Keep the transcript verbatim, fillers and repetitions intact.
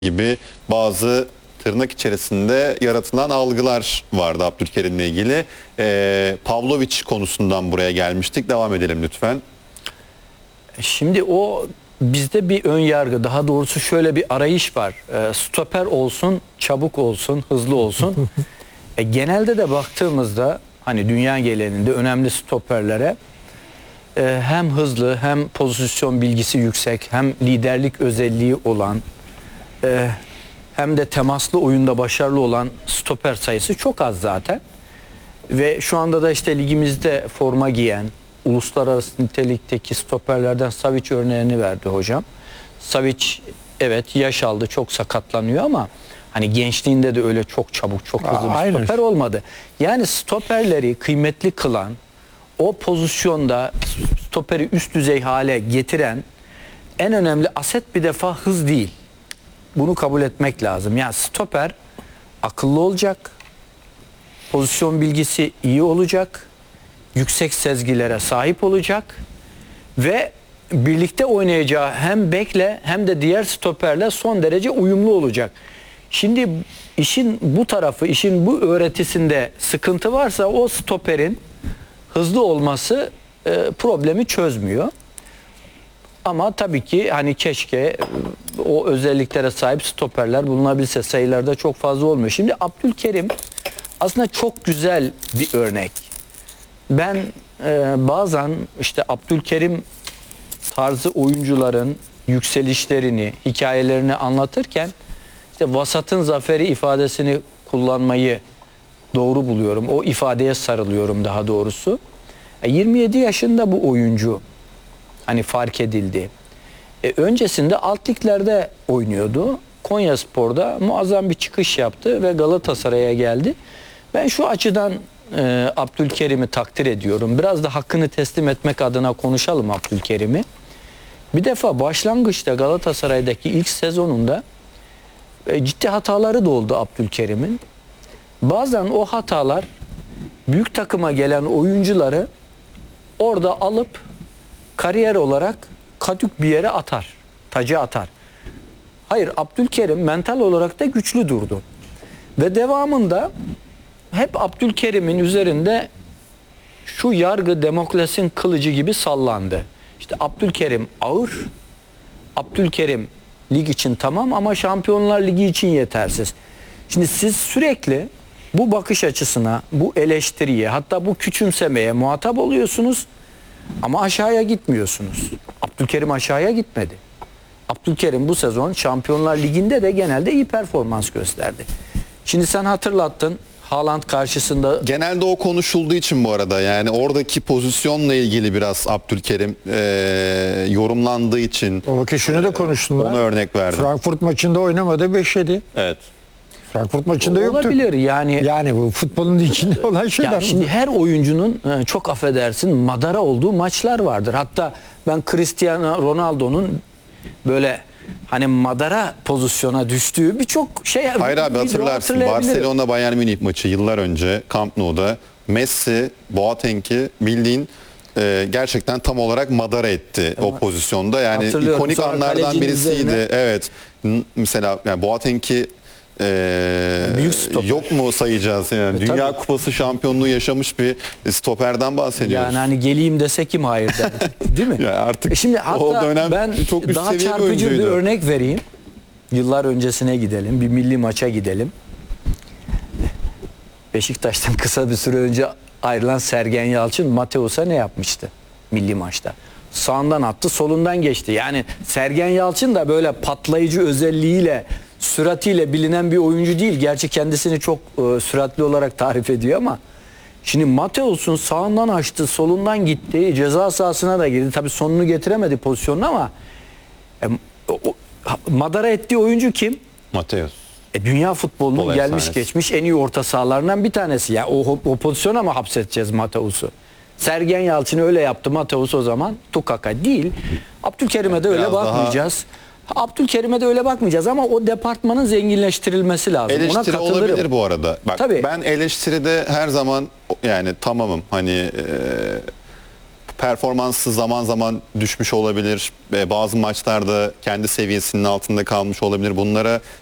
gibi bazı tırnak içerisinde yaratılan algılar vardı Abdülkerim'le ilgili. Ee, Pavlovic konusundan buraya gelmiştik. Devam edelim lütfen. Şimdi o bizde bir ön yargı, daha doğrusu şöyle bir arayış var. E, stoper olsun, çabuk olsun, hızlı olsun. e, genelde de baktığımızda hani dünya genelinde önemli stoperlere e, hem hızlı hem pozisyon bilgisi yüksek hem liderlik özelliği olan e, hem de temaslı oyunda başarılı olan stoper sayısı çok az zaten. Ve şu anda da işte ligimizde forma giyen uluslararası nitelikteki stoperlerden Savic örneğini verdi hocam. Savic evet yaş aldı, çok sakatlanıyor ama hani gençliğinde de öyle çok çabuk, çok hızlı bir Aynen. stoper olmadı. Yani stoperleri kıymetli kılan, o pozisyonda stoperi üst düzey hale getiren en önemli aset bir defa hız değil. Bunu kabul etmek lazım. Yani stoper akıllı olacak, pozisyon bilgisi iyi olacak, yüksek sezgilere sahip olacak ve birlikte oynayacağı hem bekle hem de diğer stoperle son derece uyumlu olacak. Şimdi işin bu tarafı, işin bu öğretisinde sıkıntı varsa o stoperin hızlı olması e, problemi çözmüyor. Ama tabii ki hani keşke o özelliklere sahip stoperler bulunabilse, sayılarda çok fazla olmuyor. Şimdi Abdülkerim aslında çok güzel bir örnek. Ben e, bazen işte Abdülkerim tarzı oyuncuların yükselişlerini, hikayelerini anlatırken işte vasatın zaferi ifadesini kullanmayı doğru buluyorum. O ifadeye sarılıyorum daha doğrusu. E, yirmi yedi yaşında bu oyuncu hani fark edildi. E, öncesinde alt liglerde oynuyordu. Konyaspor'da muazzam bir çıkış yaptı ve Galatasaray'a geldi. Ben şu açıdan e, Abdülkerim'i takdir ediyorum. Biraz da hakkını teslim etmek adına konuşalım Abdülkerim'i. Bir defa başlangıçta Galatasaray'daki ilk sezonunda e, ciddi hataları da oldu Abdülkerim'in. Bazen o hatalar büyük takıma gelen oyuncuları orada alıp kariyer olarak kadük bir yere atar. Tacı atar. Hayır, Abdülkerim mental olarak da güçlü durdu. Ve devamında hep Abdülkerim'in üzerinde şu yargı Demokles'in kılıcı gibi sallandı. İşte Abdülkerim ağır, Abdülkerim lig için tamam ama Şampiyonlar Ligi için yetersiz. Şimdi siz sürekli bu bakış açısına, bu eleştiriye, hatta bu küçümsemeye muhatap oluyorsunuz ama aşağıya gitmiyorsunuz. Abdülkerim aşağıya gitmedi. Abdülkerim bu sezon Şampiyonlar Ligi'nde de genelde iyi performans gösterdi. Şimdi sen hatırlattın. Haaland karşısında. Genelde o konuşulduğu için bu arada yani oradaki pozisyonla ilgili biraz Abdülkerim e, yorumlandığı için. O vakit şunu da konuştunlar. Onu örnek verdim. Frankfurt maçında oynamadı, beş yedi. Evet. Frankfurt maçında yoktu. Olabilir yani. Yani bu futbolun içinde olan şeyler. Ya şimdi her oyuncunun çok affedersin madara olduğu maçlar vardır. Hatta ben Cristiano Ronaldo'nun böyle hani madara pozisyona düştüğü birçok şey. Hayır abi, hatırlarsın Barcelona Bayern Münih maçı yıllar önce Camp Nou'da Messi Boateng'i bildiğin e, gerçekten tam olarak madara etti o pozisyonda. Yani ikonik anlardan birisiydi. Üzerine... Evet. Mesela yani Boateng'i Ee, yok mu sayacağız yani? E, Dünya tabii. Kupası şampiyonluğu yaşamış bir stoperden bahsediyoruz. Yani hani geleyim dese kim hayır der. Değil mi? Yani artık e şimdi hatta dönem ben çok daha çarpıcı bir, bir örnek vereyim. Yıllar öncesine gidelim. Bir milli maça gidelim. Beşiktaş'tan kısa bir süre önce ayrılan Sergen Yalçın Mateus'a ne yapmıştı milli maçta? Sağından attı, solundan geçti. Yani Sergen Yalçın da böyle patlayıcı özelliğiyle, süratiyle bilinen bir oyuncu değil. Gerçi kendisini çok e, süratli olarak tarif ediyor ama şimdi Mateus'un sağından açtı, solundan gitti, ceza sahasına da girdi. Tabii sonunu getiremedi pozisyonunu ama e, o, madara ettiği oyuncu kim? Mateus. E, dünya futbolunun Olay gelmiş sahnesi. geçmiş en iyi orta sahalarından bir tanesi. Ya o, o pozisyona mı hapsedeceğiz Mateus'u? Sergen Yalçın öyle yaptı, Mateus o zaman tukaka değil. Abdülkerim'e de öyle Biraz bakmayacağız. Daha... Abdülkerim'e de öyle bakmayacağız ama o departmanın zenginleştirilmesi lazım. Eleştiri Ona olabilir bu arada. Bak, Tabii. Ben eleştiride her zaman yani tamamım. Hani e, performansı zaman zaman düşmüş olabilir. E, bazı maçlarda kendi seviyesinin altında kalmış olabilir. Bunlara